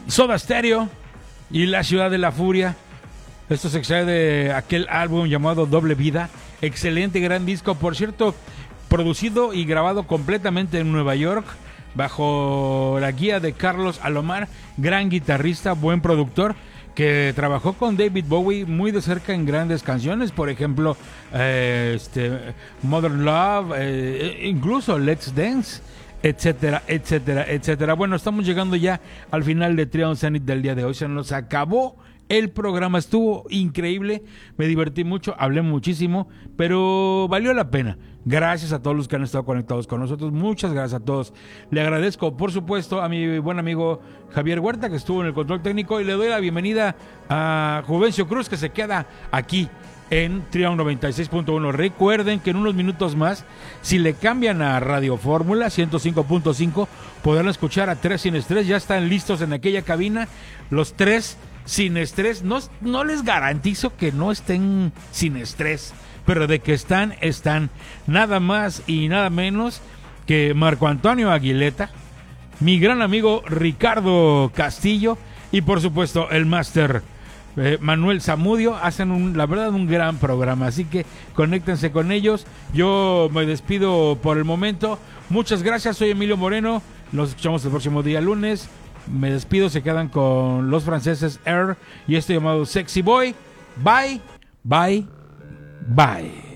Soda Stereo y La Ciudad de la Furia. Esto se extrae de aquel álbum llamado Doble Vida. Excelente, gran disco. Por cierto, producido y grabado completamente en Nueva York, bajo la guía de Carlos Alomar, gran guitarrista, buen productor, que trabajó con David Bowie muy de cerca en grandes canciones, por ejemplo, Modern Love, incluso Let's Dance, etcétera, etcétera, etcétera. Bueno, estamos llegando ya al final de Trion Zenith del día de hoy. Se nos acabó el programa, estuvo increíble, me divertí mucho, hablé muchísimo, pero valió la pena. Gracias a todos los que han estado conectados con nosotros, muchas gracias a todos. Le agradezco, por supuesto, a mi buen amigo Javier Huerta, que estuvo en el control técnico, y le doy la bienvenida a Juvencio Cruz, que se queda aquí en Trion 96.1. Recuerden que en unos minutos más, si le cambian a Radio Fórmula 105.5, podrán escuchar a Tres Sin Estrés. Ya están listos en aquella cabina, los tres sin estrés. No les garantizo que no estén sin estrés, pero de que están. Nada más y nada menos que Marco Antonio Aguileta, mi gran amigo Ricardo Castillo y por supuesto el máster Manuel Zamudio. Hacen la verdad un gran programa, así que conéctense con ellos. Yo me despido por el momento. Muchas gracias, soy Emilio Moreno. Nos escuchamos el próximo día lunes. Me despido, se quedan con los franceses Air y esto llamado Sexy Boy. Bye, bye, bye.